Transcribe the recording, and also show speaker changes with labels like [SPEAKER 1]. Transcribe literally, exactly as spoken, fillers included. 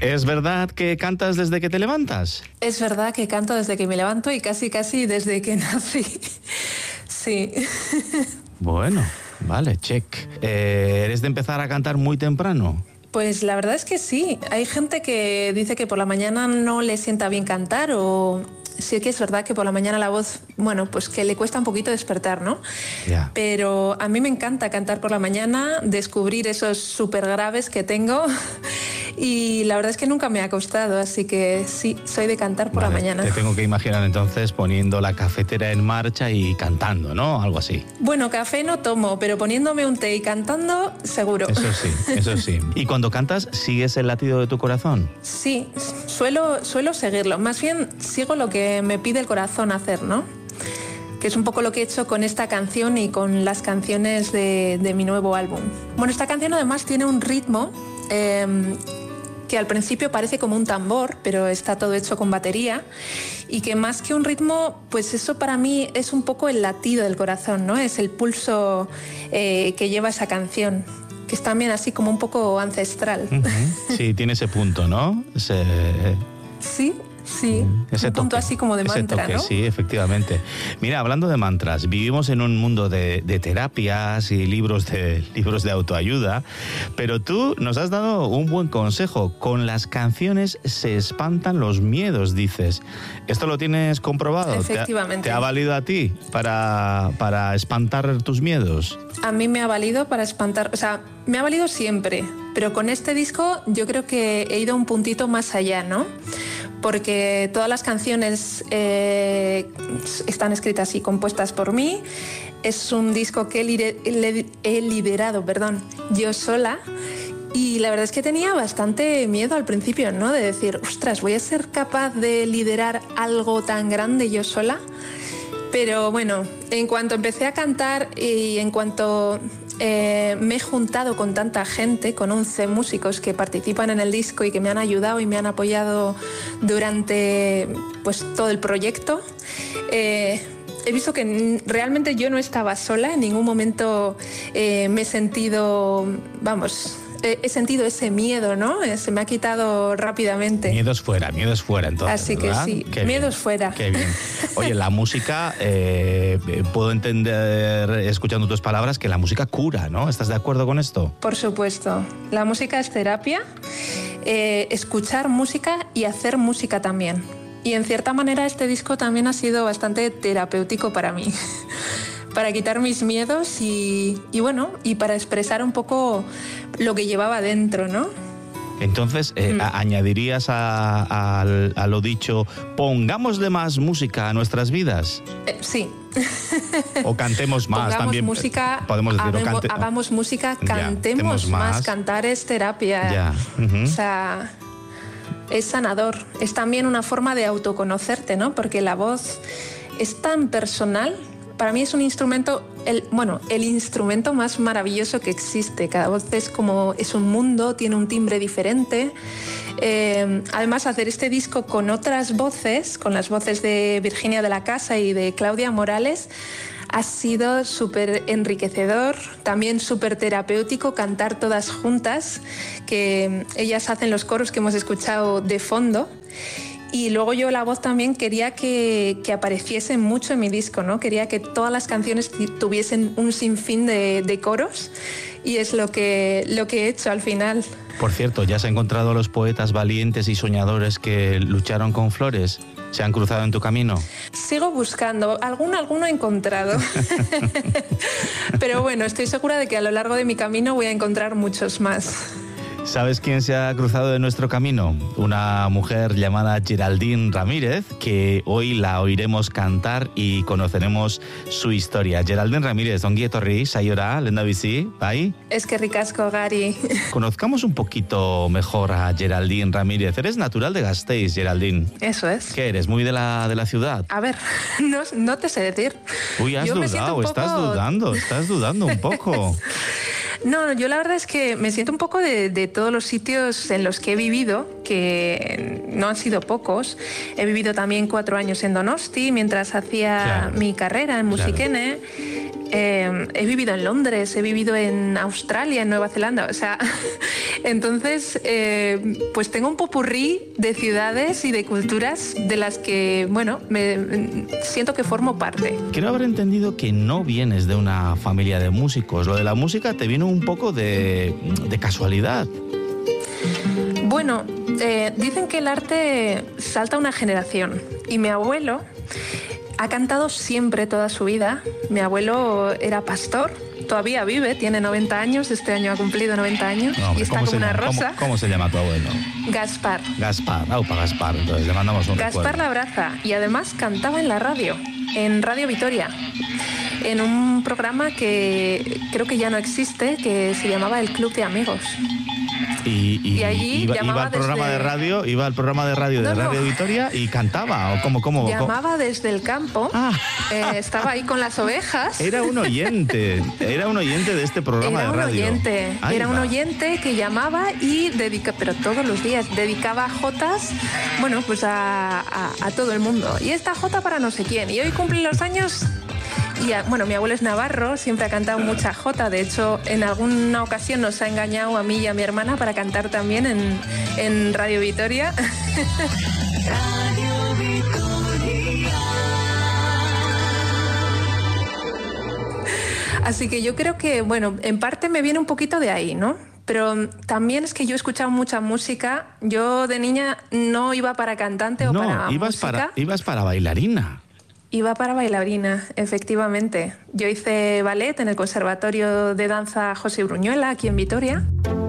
[SPEAKER 1] ¿Es verdad que cantas desde que te levantas?
[SPEAKER 2] Es verdad que canto desde que me levanto y casi casi desde que nací. Sí.
[SPEAKER 1] Bueno, vale, check. Eh, ¿Eres de empezar a cantar muy temprano?
[SPEAKER 2] Pues la verdad es que sí. Hay gente que dice que por la mañana no le sienta bien cantar o... Sí que es verdad que por la mañana la voz, bueno, pues que le cuesta un poquito despertar, ¿no?
[SPEAKER 1] Yeah.
[SPEAKER 2] Pero a mí me encanta cantar por la mañana, descubrir esos súper graves que tengo y la verdad es que nunca me ha costado, así que sí, soy de cantar por
[SPEAKER 1] Vale,
[SPEAKER 2] la mañana.
[SPEAKER 1] Te tengo que imaginar entonces poniendo la cafetera en marcha y cantando, ¿no? Algo así.
[SPEAKER 2] Bueno, café no tomo, pero poniéndome un té y cantando, seguro.
[SPEAKER 1] Eso sí, eso sí. ¿Y cuando cantas, sigues el latido de tu corazón?
[SPEAKER 2] Sí, suelo, suelo seguirlo. Más bien sigo lo que me pide el corazón hacer, ¿no? Que es un poco lo que he hecho con esta canción y con las canciones de, de mi nuevo álbum. Bueno, esta canción además tiene un ritmo eh, que al principio parece como un tambor, pero está todo hecho con batería y que más que un ritmo, pues eso para mí es un poco el latido del corazón, ¿no? Es el pulso eh, que lleva esa canción, que es también así como un poco ancestral.
[SPEAKER 1] Uh-huh. Sí, tiene ese punto, ¿no? Ese...
[SPEAKER 2] Sí. Sí,
[SPEAKER 1] ese
[SPEAKER 2] un punto
[SPEAKER 1] toque,
[SPEAKER 2] así como de
[SPEAKER 1] ese
[SPEAKER 2] mantra,
[SPEAKER 1] toque,
[SPEAKER 2] ¿no?
[SPEAKER 1] Sí, efectivamente. Mira, hablando de mantras, vivimos en un mundo de, de terapias y libros de, libros de autoayuda, pero tú nos has dado un buen consejo. Con las canciones se espantan los miedos, dices. ¿Esto lo tienes comprobado?
[SPEAKER 2] Efectivamente.
[SPEAKER 1] ¿Te ha, te ha valido a ti para, para espantar tus miedos?
[SPEAKER 2] A mí me ha valido para espantar, o sea, me ha valido siempre, pero con este disco yo creo que he ido un puntito más allá, ¿no? Porque todas las canciones eh, están escritas y compuestas por mí. Es un disco que he, lider- he liderado, perdón, yo sola. Y la verdad es que tenía bastante miedo al principio, ¿no? De decir, ostras, ¿voy a ser capaz de liderar algo tan grande yo sola? Pero bueno, en cuanto empecé a cantar y en cuanto eh, me he juntado con tanta gente, con once músicos que participan en el disco y que me han ayudado y me han apoyado durante pues, todo el proyecto, eh, he visto que realmente yo no estaba sola, en ningún momento eh, me he sentido, vamos... he sentido ese miedo, ¿no? Se me ha quitado rápidamente.
[SPEAKER 1] Miedos fuera, miedos fuera, entonces,
[SPEAKER 2] Así que
[SPEAKER 1] ¿verdad?
[SPEAKER 2] sí,
[SPEAKER 1] Qué
[SPEAKER 2] miedos
[SPEAKER 1] bien,
[SPEAKER 2] fuera.
[SPEAKER 1] Qué bien. Oye, la música, eh, puedo entender, escuchando tus palabras, que la música cura, ¿no? ¿Estás de acuerdo con esto?
[SPEAKER 2] Por supuesto. La música es terapia. Eh, escuchar música y hacer música también. Y en cierta manera este disco también ha sido bastante terapéutico para mí. Para quitar mis miedos y, y bueno, y para expresar un poco lo que llevaba dentro, ¿no?
[SPEAKER 1] Entonces, eh, mm. a, ¿añadirías a, a, a lo dicho, pongámosle más música a nuestras vidas?
[SPEAKER 2] Eh, sí.
[SPEAKER 1] O cantemos más
[SPEAKER 2] Pongamos
[SPEAKER 1] también.
[SPEAKER 2] Música,
[SPEAKER 1] podemos decir,
[SPEAKER 2] hagamos,
[SPEAKER 1] cante...
[SPEAKER 2] hagamos música, cantemos
[SPEAKER 1] ya, más.
[SPEAKER 2] más. Cantar es terapia.
[SPEAKER 1] Ya. Uh-huh.
[SPEAKER 2] O sea, es sanador. Es también una forma de autoconocerte, ¿no? Porque la voz es tan personal. Para mí es un instrumento, el, bueno, el instrumento más maravilloso que existe. Cada voz es como, es un mundo, tiene un timbre diferente. Eh, además, hacer este disco con otras voces, con las voces de Virginia de la Casa y de Claudia Morales, ha sido súper enriquecedor, también súper terapéutico cantar todas juntas, que ellas hacen los coros que hemos escuchado de fondo. Y luego yo la voz también quería que, que apareciese mucho en mi disco, ¿no? Quería que todas las canciones tuviesen un sinfín de, de coros y es lo que, lo que he hecho al final.
[SPEAKER 1] Por cierto, ¿ya has encontrado a los poetas valientes y soñadores que lucharon con flores? ¿Se han cruzado en tu camino?
[SPEAKER 2] Sigo buscando, alguno, alguno he encontrado. Pero bueno, estoy segura de que a lo largo de mi camino voy a encontrar muchos más.
[SPEAKER 1] ¿Sabes quién se ha cruzado en nuestro camino? Una mujer llamada Geraldine Ramírez, que hoy la oiremos cantar y conoceremos su historia. Geraldine Ramírez, ongi etorri, saiora, lehendabizi, bai?
[SPEAKER 2] Eskerrik asko, Gari.
[SPEAKER 1] Conozcamos un poquito mejor a Geraldine Ramírez. Eres natural de Gasteiz, Geraldine.
[SPEAKER 2] Eso es.
[SPEAKER 1] ¿Qué eres? ¿Muy de la, de la ciudad?
[SPEAKER 2] A ver, no, no te sé decir.
[SPEAKER 1] Uy, has
[SPEAKER 2] Yo
[SPEAKER 1] dudado,
[SPEAKER 2] poco...
[SPEAKER 1] estás dudando, estás dudando un poco.
[SPEAKER 2] No, yo la verdad es que me siento un poco de, de todos los sitios en los que he vivido, que no han sido pocos. He vivido también cuatro años en Donosti, mientras hacía claro, mi carrera en Musikene. Claro. eh, he vivido en Londres, he vivido en Australia, en Nueva Zelanda, o sea, entonces eh, pues tengo un popurrí de ciudades y de culturas de las que, bueno, me, me siento que formo parte.
[SPEAKER 1] Quiero haber entendido que no vienes de una familia de músicos. Lo de la música te viene un poco de, de casualidad.
[SPEAKER 2] Bueno, eh, dicen que el arte salta una generación y mi abuelo ha cantado siempre toda su vida. Mi abuelo era pastor, todavía vive, tiene noventa años, este año ha cumplido noventa años no, hombre, y está como una
[SPEAKER 1] llama?
[SPEAKER 2] rosa.
[SPEAKER 1] ¿Cómo, ¿Cómo se llama tu abuelo?
[SPEAKER 2] Gaspar.
[SPEAKER 1] Gaspar, aupa Gaspar, entonces le mandamos un
[SPEAKER 2] Gaspar
[SPEAKER 1] recuerdo.
[SPEAKER 2] Labraza, y además cantaba en la radio, en Radio Vitoria, en un programa que creo que ya no existe, que se llamaba El Club de Amigos.
[SPEAKER 1] Y, y,
[SPEAKER 2] y allí
[SPEAKER 1] iba, iba al programa desde... de radio, iba al programa de radio de no, Radio no. Vitoria y cantaba, o cómo, cómo.
[SPEAKER 2] Llamaba cómo? Desde el campo, ah. eh, estaba ahí con las ovejas.
[SPEAKER 1] Era un oyente, era un oyente de este programa
[SPEAKER 2] era
[SPEAKER 1] de radio.
[SPEAKER 2] Era un oyente, ahí era va. un oyente que llamaba y dedica, pero todos los días dedicaba jotas, bueno, pues a, a, a todo el mundo. Y esta jota para no sé quién. Y hoy cumple los años. Y a, bueno, mi abuelo es navarro, siempre ha cantado mucha jota. De hecho, en alguna ocasión nos ha engañado a mí y a mi hermana para cantar también en, en Radio Vitoria. Radio Vitoria. Así que yo creo que, bueno, en parte me viene un poquito de ahí, ¿no? Pero también es que yo he escuchado mucha música. Yo de niña no iba para cantante o
[SPEAKER 1] no,
[SPEAKER 2] para
[SPEAKER 1] ibas
[SPEAKER 2] música.
[SPEAKER 1] Para, ibas para bailarina.
[SPEAKER 2] Iba para bailarina, efectivamente. Yo hice ballet en el Conservatorio de Danza José Bruñuela, aquí en Vitoria.